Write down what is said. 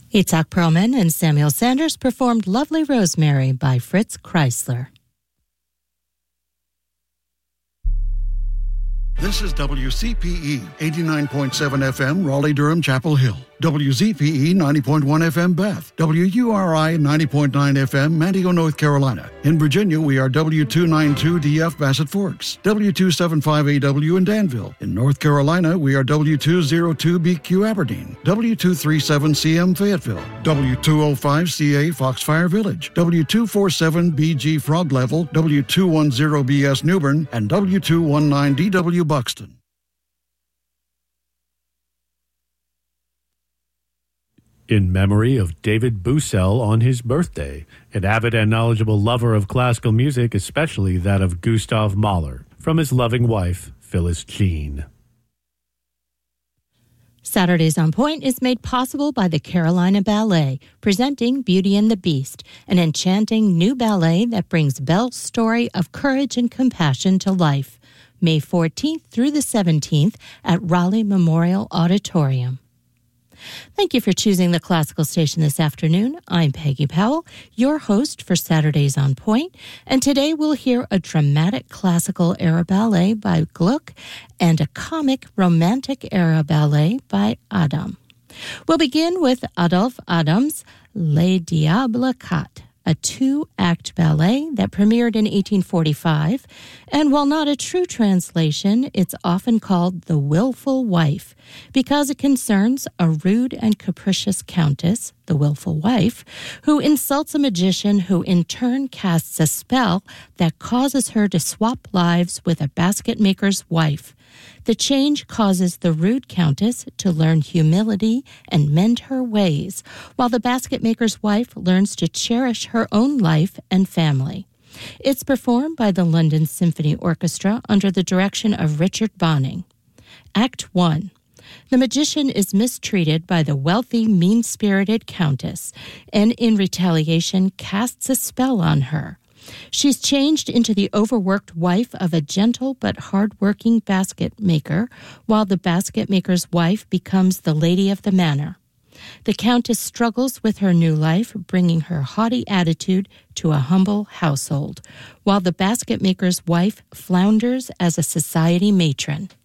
Itzhak Perlman and Samuel Sanders performed Lovely Rosemary by Fritz Kreisler. This is WCPE 89.7 FM, Raleigh-Durham, Chapel Hill. WZPE 90.1 FM, Beth. WURI 90.9 FM, Manteo, North Carolina. In Virginia, we are W292DF, Bassett Forks. W275AW in Danville. In North Carolina, we are W202BQ, Aberdeen. W237CM, Fayetteville. W205CA, Foxfire Village. W247BG, Frog Level. W210BS, Newbern. And W219DW, Buxton. In memory of David Bussell on his birthday, an avid and knowledgeable lover of classical music, especially that of Gustav Mahler, from his loving wife, Phyllis Jean. Saturdays on Point is made possible by the Carolina Ballet, presenting Beauty and the Beast, an enchanting new ballet that brings Belle's story of courage and compassion to life. May 14th through the 17th at Raleigh Memorial Auditorium. Thank you for choosing the Classical Station this afternoon. I'm Peggy Powell, your host for Saturdays on Point, and today we'll hear a dramatic classical era ballet by Gluck and a comic romantic era ballet by Adam. We'll begin with Adolphe Adam's Les Diables 4, a two-act ballet that premiered in 1845, and while not a true translation, it's often called The Willful Wife, because it concerns a rude and capricious countess, the willful wife, who insults a magician who in turn casts a spell that causes her to swap lives with a basket maker's wife. The change causes the rude countess to learn humility and mend her ways, while the basket maker's wife learns to cherish her own life and family. It's performed by the London Symphony Orchestra under the direction of Richard Bonning. Act 1. The magician is mistreated by the wealthy, mean-spirited countess, and in retaliation casts a spell on her. She's changed into the overworked wife of a gentle but hard-working basket maker, while the basket maker's wife becomes the lady of the manor. The countess struggles with her new life, bringing her haughty attitude to a humble household, while the basket maker's wife flounders as a society matron.